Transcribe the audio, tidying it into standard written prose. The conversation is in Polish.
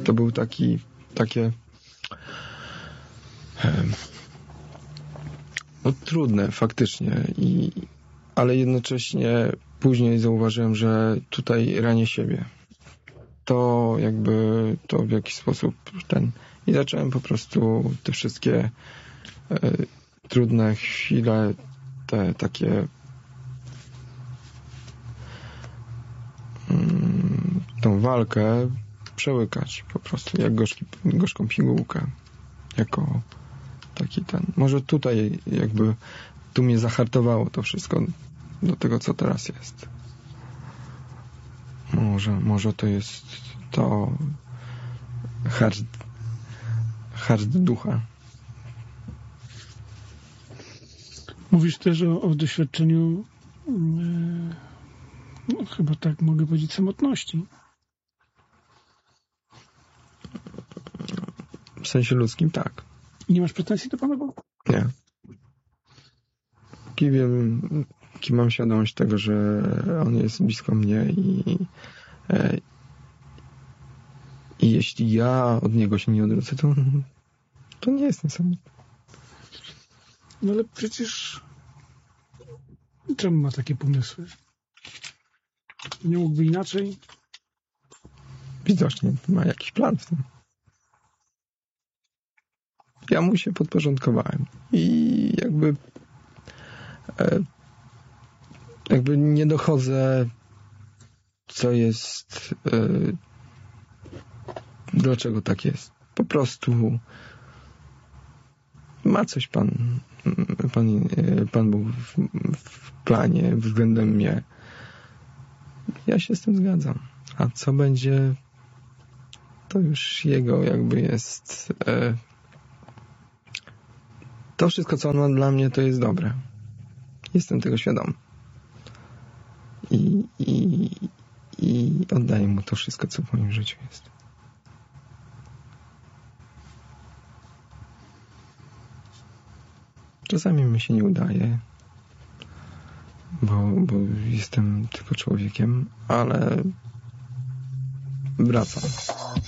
to był takie no, trudne faktycznie, ale jednocześnie później zauważyłem, że tutaj ranię siebie. To w jakiś sposób i zacząłem po prostu te wszystkie trudne chwile, te takie tą walkę przełykać po prostu, jak gorzką pigułkę, jako taki może tutaj tu mnie zahartowało to wszystko do tego, co teraz jest. Może to jest to hard ducha. Mówisz też o doświadczeniu chyba tak mogę powiedzieć samotności. W sensie ludzkim tak. Nie masz pretensji do Pana Boga? Nie. Mam świadomość tego, że On jest blisko mnie i jeśli ja od Niego się nie odwrócę, to nie jestem samotny. No ale przecież czemu ma takie pomysły? Nie mógłby inaczej? Widocznie ma jakiś plan w tym. Ja mu się podporządkowałem i jakby nie dochodzę, co jest, dlaczego tak jest. Po prostu ma coś Pan Bóg w planie względem mnie. Ja się z tym zgadzam. A co będzie, to już Jego jest... To wszystko, co On ma dla mnie, to jest dobre. Jestem tego świadom. I oddaję Mu to wszystko, co w moim życiu jest. Czasami mi się nie udaje, bo jestem tylko człowiekiem, ale wracam.